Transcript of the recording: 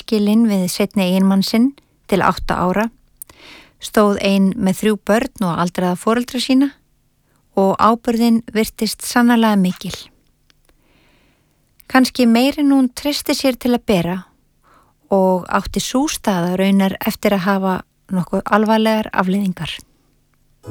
aðskilin við seinni eiginmann sinn til 8 ára, stóð ein með 3 börn og aldraða foreldra sína og ábyrgðin virtist sannarlega mikil. Kannski meir en hún treysti sér til að bera og átti sú staða raunar eftir að hafa nokkuð alvarlegar afleiðingar.